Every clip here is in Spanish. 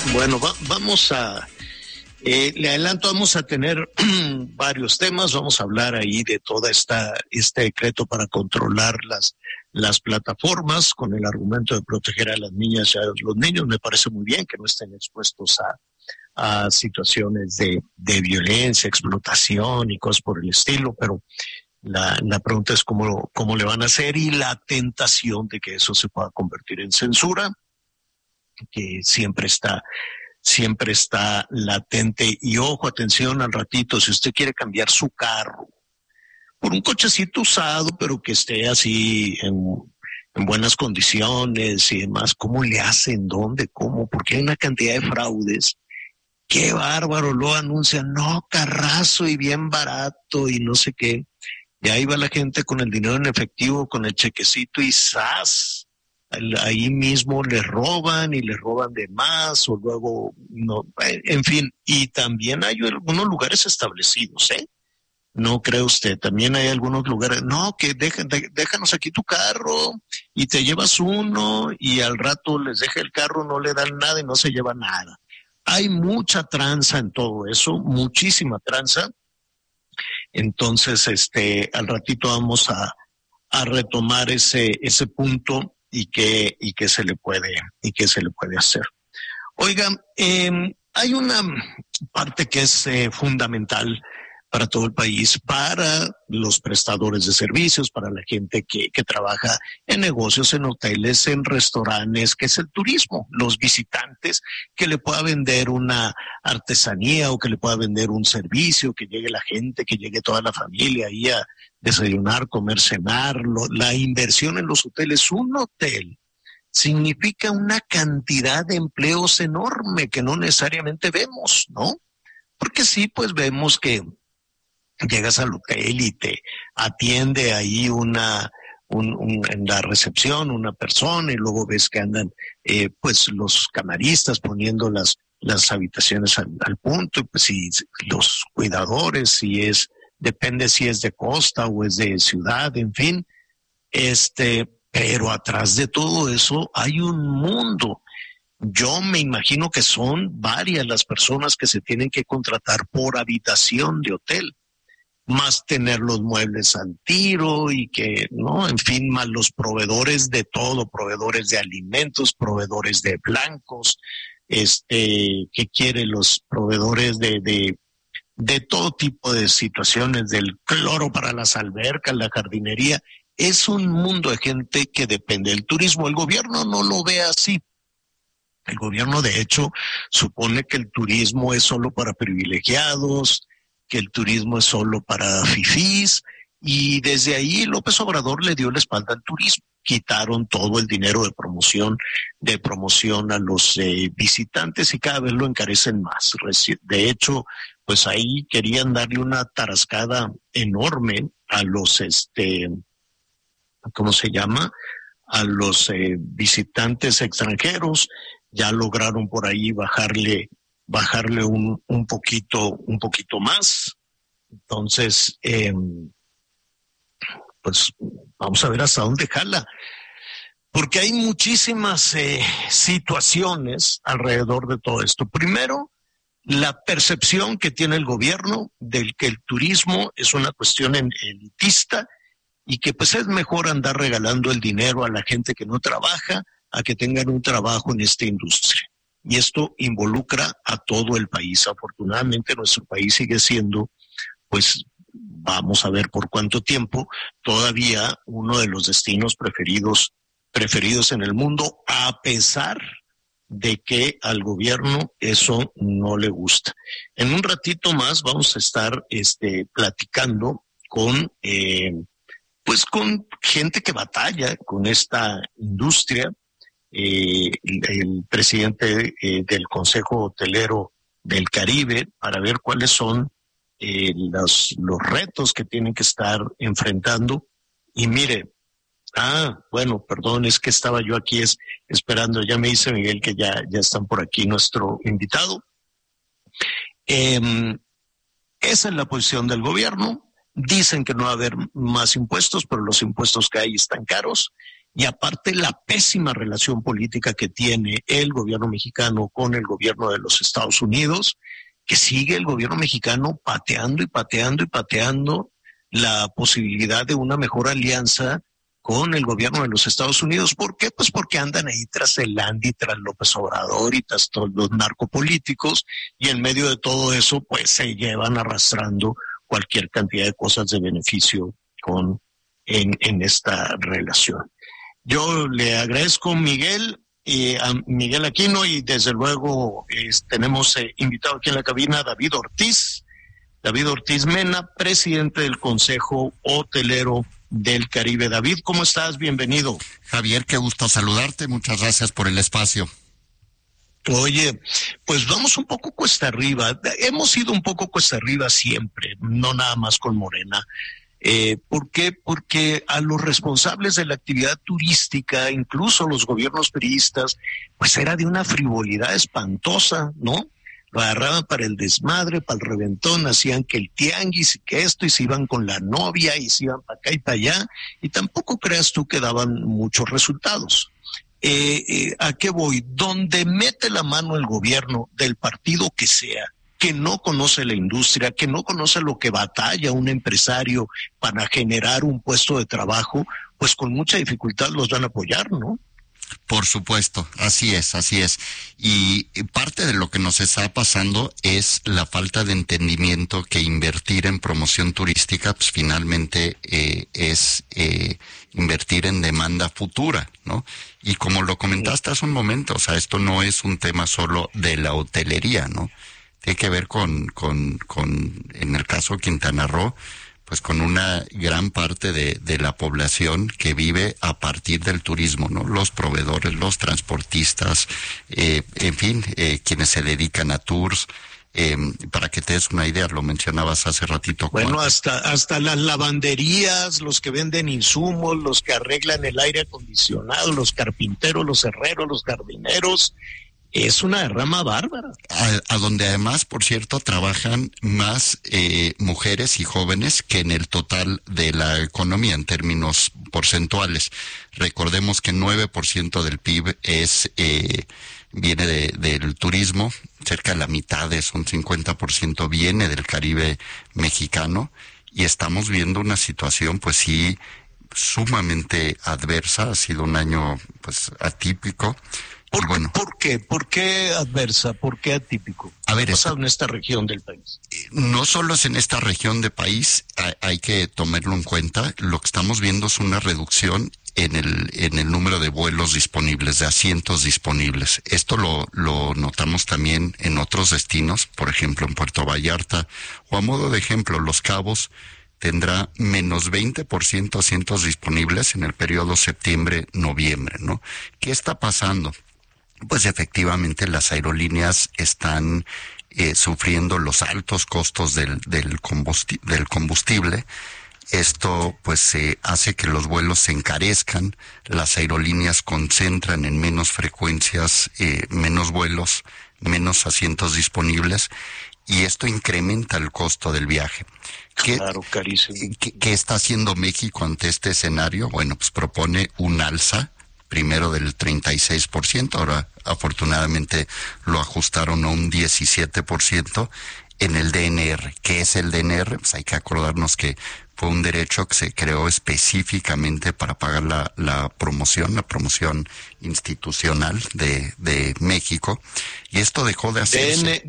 Bueno, vamos a, le adelanto, vamos a tener varios temas, vamos a hablar ahí de toda este decreto para controlar las plataformas con el argumento de proteger a las niñas y a los niños. Me parece muy bien que no estén expuestos a situaciones de violencia, explotación y cosas por el estilo, pero la pregunta es cómo le van a hacer, y la tentación de que eso se pueda convertir en censura, que siempre está latente. Y ojo, atención al ratito, si usted quiere cambiar su carro por un cochecito usado, pero que esté así en buenas condiciones y demás, ¿cómo le hacen? ¿Dónde? ¿Cómo? Porque hay una cantidad de fraudes. ¡Qué bárbaro! Lo anuncian, no, carrazo y bien barato y no sé qué. Y ahí va la gente con el dinero en efectivo, con el chequecito y ¡zas! Ahí mismo les roban y les roban de más, o luego, no, en fin. Y también hay algunos lugares establecidos, ¿eh? No cree usted, también hay algunos lugares, no, que déjanos aquí tu carro y te llevas uno, y al rato les deja el carro, no le dan nada y no se lleva nada. Hay mucha tranza en todo eso, muchísima tranza. Entonces, al ratito vamos a retomar ese punto y qué se le puede hacer. Oigan, hay una parte que es fundamental para todo el país, para los prestadores de servicios, para la gente que trabaja en negocios, en hoteles, en restaurantes, que es el turismo, los visitantes, que le pueda vender una artesanía o que le pueda vender un servicio, que llegue la gente, que llegue toda la familia ahí a desayunar, comer, cenar. La inversión en los hoteles, un hotel significa una cantidad de empleos enorme que no necesariamente vemos, ¿no? Porque sí, pues vemos que llegas al hotel y te atiende ahí en la recepción una persona, y luego ves que andan pues los camaristas poniendo las habitaciones al punto, y pues si los cuidadores, depende si es de costa o es de ciudad, en fin, pero atrás de todo eso hay un mundo. Yo me imagino que son varias las personas que se tienen que contratar por habitación de hotel, más tener los muebles al tiro y que, ¿no? En fin, más los proveedores de todo, proveedores de alimentos, proveedores de blancos, que quieren los proveedores de todo tipo de situaciones, del cloro para las albercas, la jardinería. Es un mundo de gente que depende del turismo. El gobierno no lo ve así. El gobierno, de hecho, supone que el turismo es solo para privilegiados, que el turismo es solo para fifís, y desde ahí López Obrador le dio la espalda al turismo. Quitaron todo el dinero de promoción a los visitantes, y cada vez lo encarecen más. De hecho, pues ahí querían darle una tarascada enorme a los, ¿cómo se llama? A los visitantes extranjeros. Ya lograron por ahí bajarle un poquito más. Entonces, pues vamos a ver hasta dónde jala, porque hay muchísimas situaciones alrededor de todo esto. Primero, la percepción que tiene el gobierno del que el turismo es una cuestión elitista, y que pues es mejor andar regalando el dinero a la gente que no trabaja a que tengan un trabajo en esta industria. Y esto involucra a todo el país. Afortunadamente nuestro país sigue siendo, pues vamos a ver por cuánto tiempo, todavía uno de los destinos preferidos en el mundo, a pesar de que al gobierno eso no le gusta. En un ratito más vamos a estar platicando con gente que batalla con esta industria. El presidente del Consejo Hotelero del Caribe, para ver cuáles son los retos que tienen que estar enfrentando. Y mire, bueno, perdón, es que estaba yo aquí esperando, ya me dice Miguel que ya están por aquí nuestro invitado. Esa es la posición del gobierno. Dicen que no va a haber más impuestos, pero los impuestos que hay están caros. y aparte la pésima relación política que tiene el gobierno mexicano con el gobierno de los Estados Unidos, que sigue el gobierno mexicano pateando y pateando y pateando la posibilidad de una mejor alianza con el gobierno de los Estados Unidos. ¿Por qué? Pues porque andan ahí tras el Andy, tras López Obrador y tras todos los narcopolíticos, y en medio de todo eso pues se llevan arrastrando cualquier cantidad de cosas de beneficio en esta relación. Yo le agradezco, Miguel, a Miguel Aquino, y desde luego tenemos invitado aquí en la cabina a David Ortiz Mena, presidente del Consejo Hotelero del Caribe. David, ¿cómo estás? Bienvenido. Javier, qué gusto saludarte, muchas gracias por el espacio. Oye, pues vamos un poco cuesta arriba. Hemos ido un poco cuesta arriba siempre, no nada más con Morena. ¿Por qué? Porque a los responsables de la actividad turística, incluso los gobiernos priistas, pues era de una frivolidad espantosa, ¿no? Lo agarraban para el desmadre, para el reventón, hacían que el tianguis y que esto, y se iban con la novia y se iban para acá y para allá, y tampoco creas tú que daban muchos resultados. ¿A qué voy? Donde mete la mano el gobierno del partido que sea, que no conoce la industria, que no conoce lo que batalla un empresario para generar un puesto de trabajo, pues con mucha dificultad los van a apoyar, ¿no? Por supuesto, así es, así es. Y parte de lo que nos está pasando es la falta de entendimiento que invertir en promoción turística, pues finalmente es invertir en demanda futura, ¿no? Y como lo comentaste hace un momento, o sea, esto no es un tema solo de la hotelería, ¿no? Tiene que ver con en el caso de Quintana Roo, pues con una gran parte de la población que vive a partir del turismo, ¿no? Los proveedores, los transportistas, en fin, quienes se dedican a tours. Para que te des una idea, lo mencionabas hace ratito. Bueno, hasta las lavanderías, los que venden insumos, los que arreglan el aire acondicionado, los carpinteros, los herreros, los jardineros. Es una derrama bárbara. A donde además, por cierto, trabajan más mujeres y jóvenes que en el total de la economía en términos porcentuales. Recordemos que 9% del PIB viene del turismo, cerca de la mitad, de eso, un 50% viene del Caribe mexicano, y estamos viendo una situación, pues sí, sumamente adversa. Ha sido un año, pues, atípico. ¿Por qué? ¿Por qué adversa? ¿Por qué atípico? A ver, ¿qué ha pasado en esta región del país? No solo es en esta región del país, hay que tomarlo en cuenta. Lo que estamos viendo es una reducción en el número de vuelos disponibles, de asientos disponibles. Esto lo notamos también en otros destinos, por ejemplo en Puerto Vallarta, o a modo de ejemplo, Los Cabos tendrá menos 20% asientos disponibles en el periodo septiembre-noviembre, ¿no? ¿Qué está pasando? Pues efectivamente las aerolíneas están sufriendo los altos costos del combustible. Esto pues hace que los vuelos se encarezcan, las aerolíneas concentran en menos frecuencias, menos vuelos, menos asientos disponibles, y esto incrementa el costo del viaje. Claro, carísimo. ¿Qué está haciendo México ante este escenario? Bueno, pues propone un alza, primero del 36%, ahora afortunadamente lo ajustaron a un 17% en el DNR. ¿Qué es el DNR? Pues hay que acordarnos que fue un derecho que se creó específicamente para pagar la promoción institucional de México, y esto dejó de hacerse.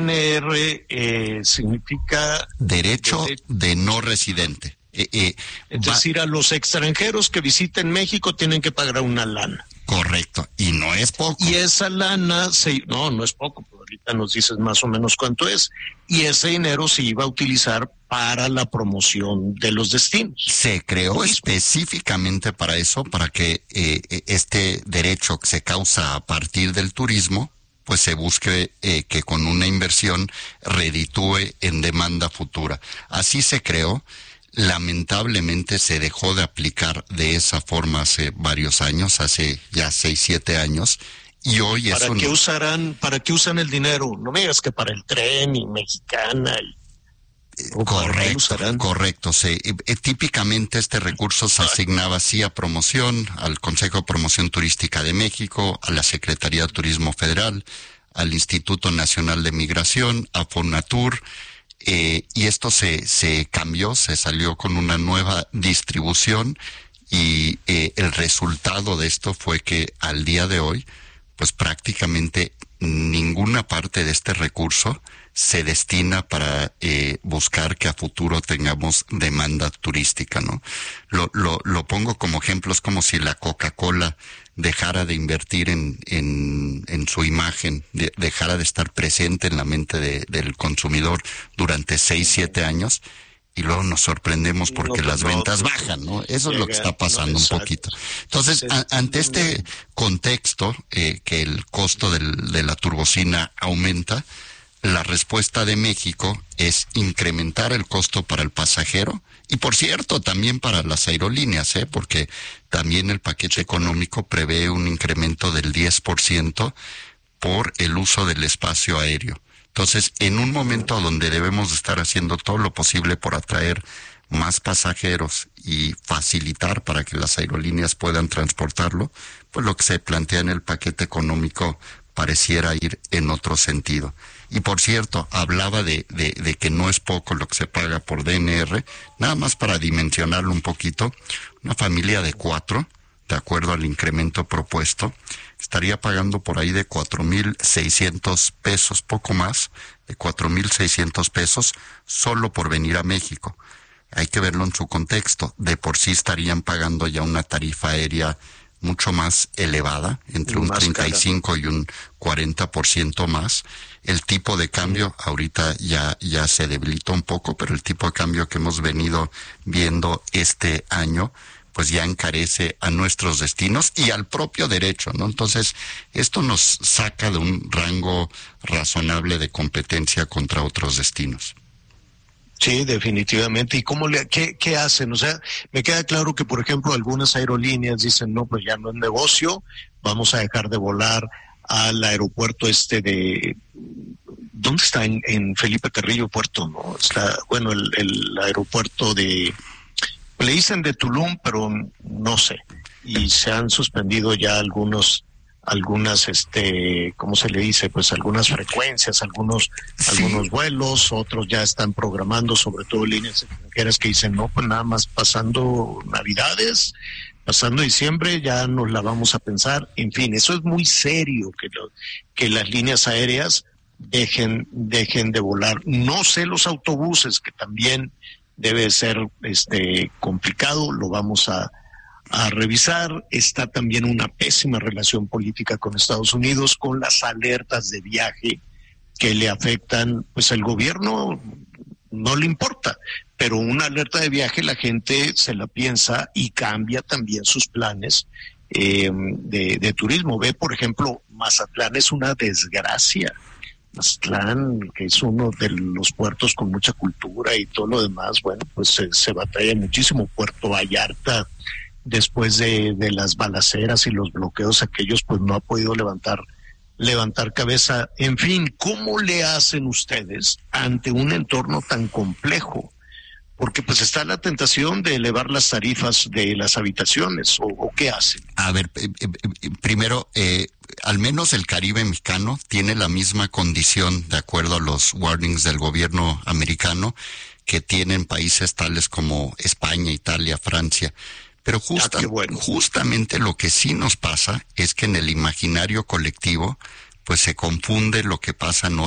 DNR significa derecho de no residente. Es decir, a los extranjeros que visiten México tienen que pagar una lana. Correcto, y no es poco. Y esa lana, no es poco, pero ahorita nos dices más o menos cuánto es. Y ese dinero se iba a utilizar para la promoción de los destinos. Se creó específicamente para eso, para que este derecho que se causa a partir del turismo, pues se busque que con una inversión reditúe en demanda futura. Así se creó. Lamentablemente se dejó de aplicar de esa forma hace varios años, hace ya 6-7 años, y hoy es ¿Para qué usan el dinero? No me digas que para el tren y Mexicana. Correcto. Típicamente este recurso se asignaba así a promoción, al Consejo de Promoción Turística de México, a la Secretaría de Turismo Federal, al Instituto Nacional de Migración, a Fonatur, y esto se cambió, se salió con una nueva distribución, y el resultado de esto fue que al día de hoy, pues prácticamente ninguna parte de este recurso se destina para buscar que a futuro tengamos demanda turística, ¿no? Lo pongo como ejemplo, es como si la Coca-Cola dejara de invertir en su imagen, dejara de estar presente en la mente del consumidor durante 6-7 años, y luego nos sorprendemos porque las ventas bajan, ¿no? Eso es lo que está pasando un poquito. Entonces, ante este contexto, que el costo de la turbocina aumenta, la respuesta de México es incrementar el costo para el pasajero y, por cierto, también para las aerolíneas, porque también el paquete económico prevé un incremento del 10% por el uso del espacio aéreo. Entonces, en un momento donde debemos estar haciendo todo lo posible por atraer más pasajeros y facilitar para que las aerolíneas puedan transportarlo, pues lo que se plantea en el paquete económico pareciera ir en otro sentido. Y por cierto, hablaba de que no es poco lo que se paga por DNR, nada más para dimensionarlo un poquito. Una familia de 4, de acuerdo al incremento propuesto, estaría pagando por ahí de 4,600 pesos, poco más de 4,600 pesos solo por venir a México. Hay que verlo en su contexto. De por sí estarían pagando ya una tarifa aérea mucho más elevada, entre un 35 y un 40% más. El tipo de cambio ahorita ya se debilitó un poco, pero el tipo de cambio que hemos venido viendo este año pues ya encarece a nuestros destinos y al propio derecho, ¿no? Entonces, esto nos saca de un rango razonable de competencia contra otros destinos. Sí, definitivamente. ¿Y qué hacen? O sea, me queda claro que, por ejemplo, algunas aerolíneas dicen, no, pues ya no es negocio, vamos a dejar de volar al aeropuerto ¿dónde está? En Felipe Carrillo Puerto, ¿no? Está, bueno, el aeropuerto le dicen de Tulum, pero no sé. Y se han suspendido ya algunas, ¿cómo se le dice? Pues algunas frecuencias, algunos vuelos, otros ya están programando, sobre todo líneas extranjeras que dicen, no, pues nada más pasando Navidades, pasando diciembre, ya nos la vamos a pensar. En fin, eso es muy serio, que las líneas aéreas dejen de volar. No sé los autobuses, que también debe ser complicado, lo vamos a revisar. Está también una pésima relación política con Estados Unidos, con las alertas de viaje que le afectan, pues al gobierno no le importa, pero una alerta de viaje la gente se la piensa y cambia también sus planes de turismo. Ve, por ejemplo, Mazatlán es una desgracia. Mazatlán, que es uno de los puertos con mucha cultura y todo lo demás, bueno, pues se batalla muchísimo. Puerto Vallarta, después de las balaceras y los bloqueos aquellos, pues no ha podido levantar cabeza. En fin, ¿cómo le hacen ustedes ante un entorno tan complejo? Porque pues está la tentación de elevar las tarifas de las habitaciones, ¿o qué hacen? A ver, primero, al menos el Caribe mexicano tiene la misma condición, de acuerdo a los warnings del gobierno americano, que tienen países tales como España, Italia, Francia. Pero justamente lo que sí nos pasa es que en el imaginario colectivo, pues se confunde lo que pasa en